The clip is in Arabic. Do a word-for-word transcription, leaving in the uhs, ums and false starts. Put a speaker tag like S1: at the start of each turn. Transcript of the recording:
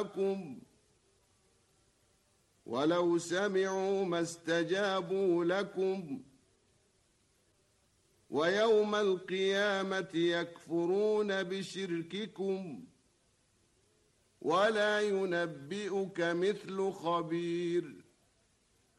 S1: معكم ولو سمعوا ما استجابوا لكم ويوم القيامة يكفرون بشرككم ولا ينبئك مثل خبير.